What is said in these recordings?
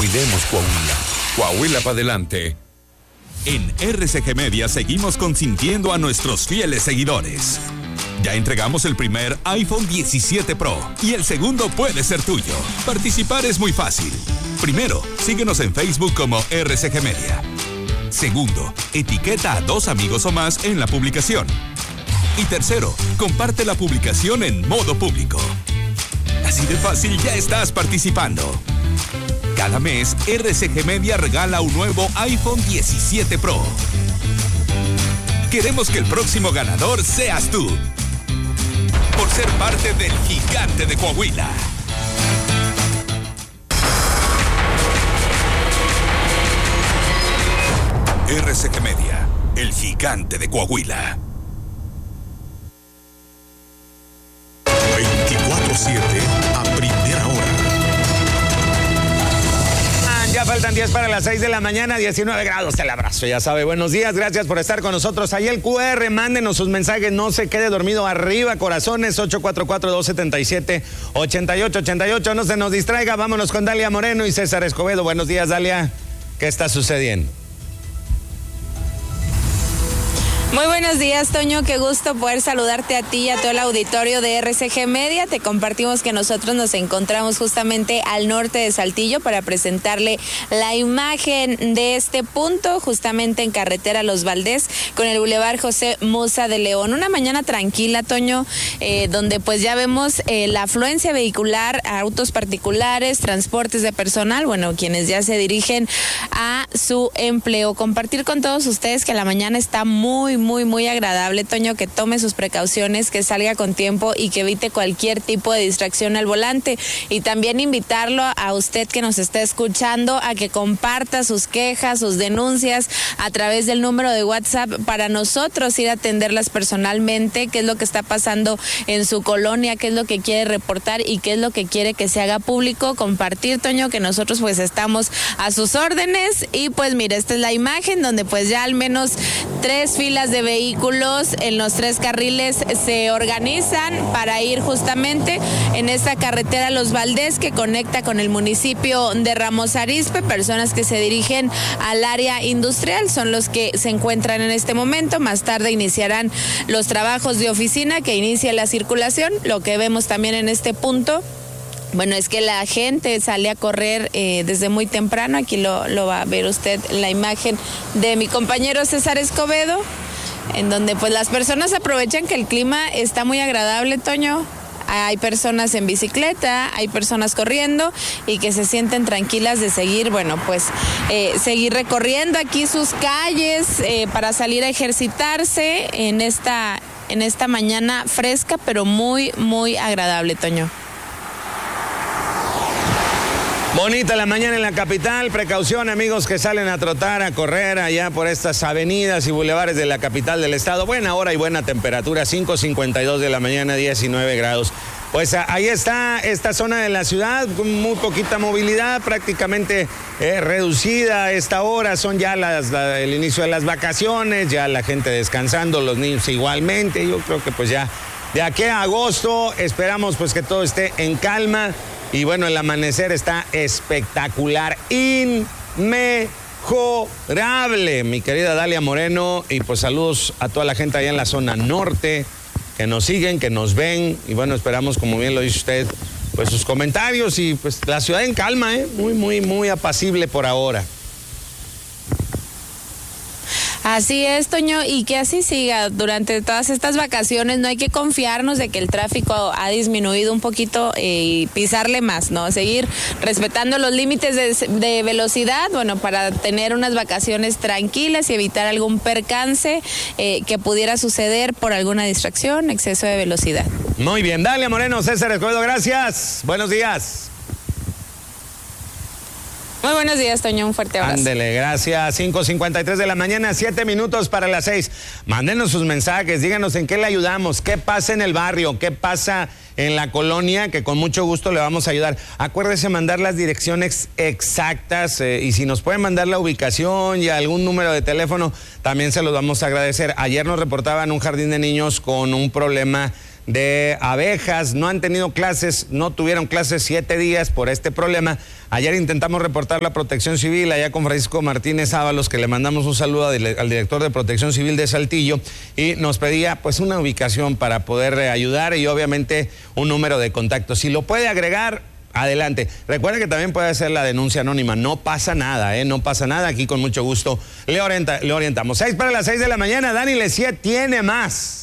Cuidemos Coahuila. Coahuila para adelante. En RCG Media seguimos consintiendo a nuestros fieles seguidores. Ya entregamos el primer iPhone 17 Pro y el segundo puede ser tuyo. Participar es muy fácil. Primero, síguenos en Facebook como RCG Media. Segundo, etiqueta a 2 amigos o más en la publicación. Y tercero, comparte la publicación en modo público. Así de fácil ya estás participando. Cada mes, RCG Media regala un nuevo iPhone 17 Pro. Queremos que el próximo ganador seas tú. Por ser parte del Gigante de Coahuila. RCG Media, el Gigante de Coahuila. 24/7 a primera hora. Ya faltan 10 para las 6 de la mañana, 19 grados. El abrazo, ya sabe. Buenos días, gracias por estar con nosotros. Ahí el QR, mándenos sus mensajes, no se quede dormido. Arriba, corazones, 844-277-8888. No se nos distraiga, vámonos con Dalia Moreno y César Escobedo. Buenos días, Dalia. ¿Qué está sucediendo? Muy buenos días, Toño, qué gusto poder saludarte a ti y a todo el auditorio de RCG Media. Te compartimos que nosotros nos encontramos justamente al norte de Saltillo para presentarle la imagen de este punto, justamente en carretera Los Valdés, con el Boulevard José Musa de León. Una mañana tranquila, Toño, donde pues ya vemos la afluencia vehicular, autos particulares, transportes de personal, bueno, quienes ya se dirigen a su empleo. Compartir con todos ustedes que la mañana está muy agradable, Toño, que tome sus precauciones, que salga con tiempo y que evite cualquier tipo de distracción al volante. Y también invitarlo a usted que nos está escuchando a que comparta sus quejas, sus denuncias a través del número de WhatsApp para nosotros ir a atenderlas personalmente, qué es lo que está pasando en su colonia, qué es lo que quiere reportar y qué es lo que quiere que se haga público. Compartir, Toño, que nosotros pues estamos a sus órdenes. Y pues mira, esta es la imagen donde pues ya al menos 3 filas de vehículos en los 3 carriles se organizan para ir justamente en esta carretera Los Valdés que conecta con el municipio de Ramos Arizpe. Personas que se dirigen al área industrial son los que se encuentran en este momento. Más tarde iniciarán los trabajos de oficina que inicia la circulación. Lo que vemos también en este punto, bueno, es que la gente sale a correr desde muy temprano. Aquí lo va a ver usted la imagen de mi compañero César Escobedo, en donde pues las personas aprovechan que el clima está muy agradable, Toño. Hay personas en bicicleta, hay personas corriendo y que se sienten tranquilas de seguir, bueno, pues seguir recorriendo aquí sus calles para salir a ejercitarse en esta mañana fresca, pero muy agradable, Toño. Bonita la mañana en la capital. Precaución, amigos que salen a trotar, a correr allá por estas avenidas y bulevares de la capital del estado. Buena hora y buena temperatura, 5:52 de la mañana, 19 grados. Pues ahí está esta zona de la ciudad, con muy poquita movilidad, prácticamente reducida a esta hora. Son ya el inicio de las vacaciones, ya la gente descansando, los niños igualmente. Yo creo que pues ya de aquí a agosto esperamos pues que todo esté en calma. Y bueno, el amanecer está espectacular, inmejorable, mi querida Dalia Moreno. Y pues saludos a toda la gente allá en la zona norte, que nos siguen, que nos ven. Y bueno, esperamos, como bien lo dice usted, pues sus comentarios. Y pues la ciudad en calma, muy apacible por ahora. Así es, Toño, y que así siga durante todas estas vacaciones. No hay que confiarnos de que el tráfico ha disminuido un poquito y pisarle más, ¿no? Seguir respetando los límites de velocidad, bueno, para tener unas vacaciones tranquilas y evitar algún percance que pudiera suceder por alguna distracción, exceso de velocidad. Muy bien, Dalia Moreno, César Escobedo, gracias. Buenos días. Muy buenos días, Toño, un fuerte abrazo. Ándele, gracias. 5:53 de la mañana, 7 minutos para las 6. Mándenos sus mensajes, díganos en qué le ayudamos, qué pasa en el barrio, qué pasa en la colonia, que con mucho gusto le vamos a ayudar. Acuérdese mandar las direcciones exactas y si nos pueden mandar la ubicación y algún número de teléfono, también se los vamos a agradecer. Ayer nos reportaban un jardín de niños con un problema de abejas. No han tenido clases, no tuvieron clases 7 días por este problema. Ayer intentamos reportar la Protección Civil allá con Francisco Martínez Ábalos, que le mandamos un saludo al director de Protección Civil de Saltillo, y nos pedía pues una ubicación para poder ayudar y obviamente un número de contacto. Si lo puede agregar, adelante. Recuerda que también puede hacer la denuncia anónima. No pasa nada, no pasa nada. Aquí con mucho gusto le orientamos. 6 para las 6 de la mañana. Dani Lesiet tiene más.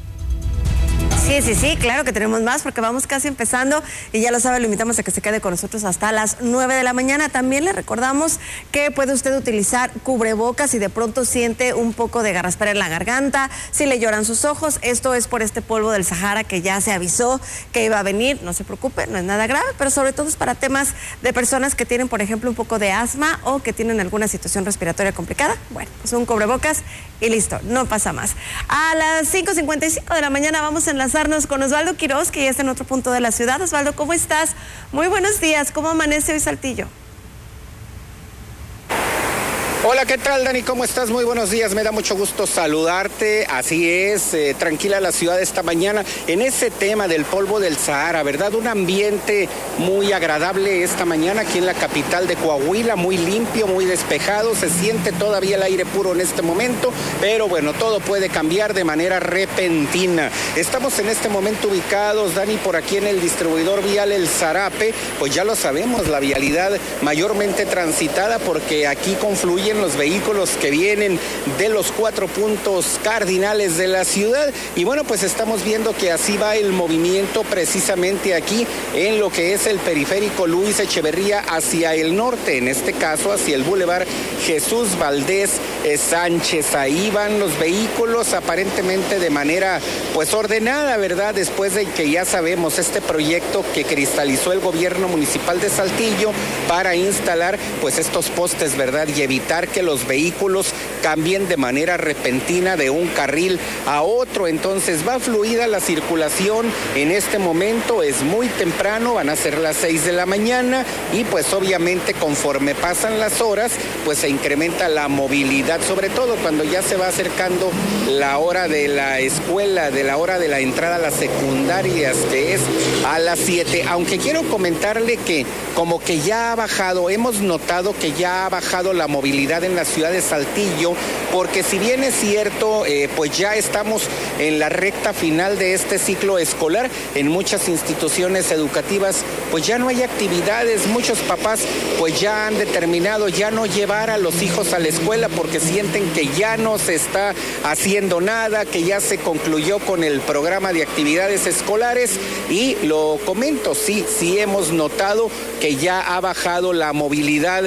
Sí, claro que tenemos más porque vamos casi empezando y ya lo sabe, lo invitamos a que se quede con nosotros hasta las 9 de la mañana. También le recordamos que puede usted utilizar cubrebocas si de pronto siente un poco de garraspera en la garganta, si le lloran sus ojos. Esto es por este polvo del Sahara que ya se avisó que iba a venir. No se preocupe, no es nada grave, pero sobre todo es para temas de personas que tienen, por ejemplo, un poco de asma o que tienen alguna situación respiratoria complicada. Bueno, pues un cubrebocas y listo, no pasa más. A las 5:55 de la mañana vamos a enlazarnos con Osvaldo Quiroz, que ya está en otro punto de la ciudad. Osvaldo, ¿cómo estás? Muy buenos días. ¿Cómo amanece hoy Saltillo? Hola, ¿qué tal, Dani? ¿Cómo estás? Muy buenos días, me da mucho gusto saludarte. Así es, tranquila la ciudad esta mañana en ese tema del polvo del Sahara, ¿verdad? Un ambiente muy agradable esta mañana aquí en la capital de Coahuila, muy limpio, muy despejado, se siente todavía el aire puro en este momento, pero bueno, todo puede cambiar de manera repentina. Estamos en este momento ubicados, Dani, por aquí en el distribuidor vial El Zarape, pues ya lo sabemos, la vialidad mayormente transitada porque aquí confluye los vehículos que vienen de los 4 puntos cardinales de la ciudad y bueno, pues estamos viendo que así va el movimiento precisamente aquí en lo que es el periférico Luis Echeverría hacia el norte, en este caso hacia el Boulevard Jesús Valdés Sánchez. Ahí van los vehículos aparentemente de manera pues ordenada, ¿verdad? Después de que ya sabemos este proyecto que cristalizó el gobierno municipal de Saltillo para instalar pues estos postes, ¿verdad? Y evitar que los vehículos cambien de manera repentina de un carril a otro. Entonces va fluida la circulación en este momento, es muy temprano, van a ser las 6 de la mañana y pues obviamente conforme pasan las horas pues se incrementa la movilidad, sobre todo cuando ya se va acercando la hora de la escuela, de la hora de la entrada a las secundarias, que es a las 7, aunque quiero comentarle que como que ya ha bajado, hemos notado que ya ha bajado la movilidad en la ciudad de Saltillo, porque si bien es cierto, pues ya estamos en la recta final de este ciclo escolar, en muchas instituciones educativas pues ya no hay actividades, muchos papás pues ya han determinado ya no llevar a los hijos a la escuela porque sienten que ya no se está haciendo nada, que ya se concluyó con el programa de actividades escolares y lo comento, sí hemos notado que ya ha bajado la movilidad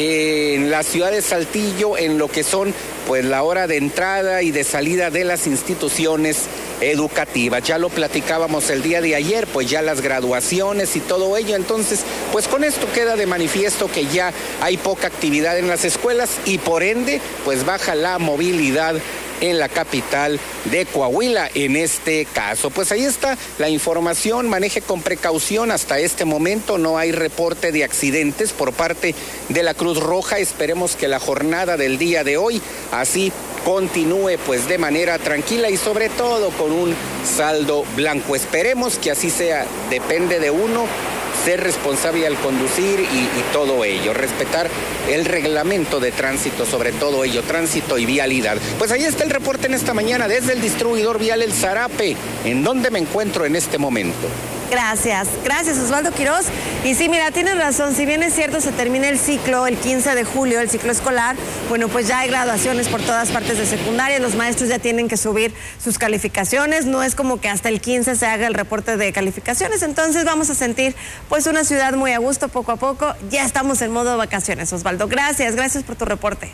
en la ciudad de Saltillo en lo que son pues la hora de entrada y de salida de las instituciones educativas. Ya lo platicábamos el día de ayer, pues ya las graduaciones y todo ello, entonces pues con esto queda de manifiesto que ya hay poca actividad en las escuelas y por ende pues baja la movilidad en la capital de Coahuila en este caso. Pues ahí está la información, maneje con precaución, hasta este momento no hay reporte de accidentes por parte de la Cruz Roja, esperemos que la jornada del día de hoy así continúe pues de manera tranquila y sobre todo con un saldo blanco, esperemos que así sea, depende de uno ser responsable al conducir y todo ello, respetar el reglamento de tránsito, sobre todo ello, tránsito y vialidad. Pues ahí está el reporte en esta mañana desde el distribuidor vial El Zarape, en donde me encuentro en este momento. Gracias Osvaldo Quiroz. Y sí, mira, tienes razón, si bien es cierto se termina el ciclo el 15 de julio, el ciclo escolar, bueno, pues ya hay graduaciones por todas partes de secundaria, los maestros ya tienen que subir sus calificaciones, no es como que hasta el 15 se haga el reporte de calificaciones, entonces vamos a sentir pues una ciudad muy a gusto poco a poco, ya estamos en modo vacaciones, Osvaldo. Gracias por tu reporte.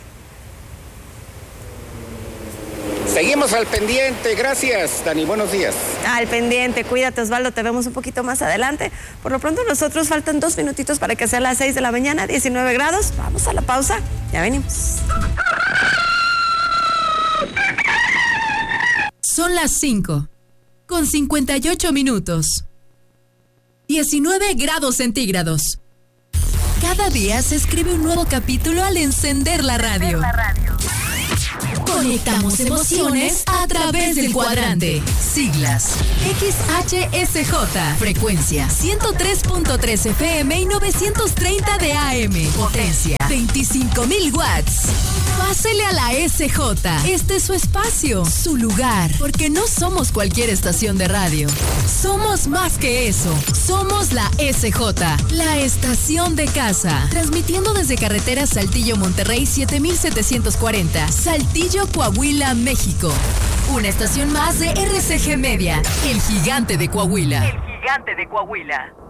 Seguimos al pendiente, gracias, Dani, buenos días. Al pendiente, cuídate, Osvaldo, te vemos un poquito más adelante. Por lo pronto nosotros faltan 2 minutitos para que sea las 6 de la mañana, 19 grados. Vamos a la pausa, ya venimos. Son las 5, con 58 minutos. 19 grados centígrados. Cada día se escribe un nuevo capítulo al encender la radio. Conectamos emociones a través del cuadrante. Siglas: XHSJ. Frecuencia: 103.3 FM y 930 de AM. Potencia: 25,000 watts. Pásele a la SJ. Este es su espacio, su lugar. Porque no somos cualquier estación de radio. Somos más que eso. Somos la SJ, la estación de casa. Transmitiendo desde carretera Saltillo-Monterrey 7740. Saltillo, Coahuila, México. Una estación más de RCG Media. El gigante de Coahuila. El gigante de Coahuila.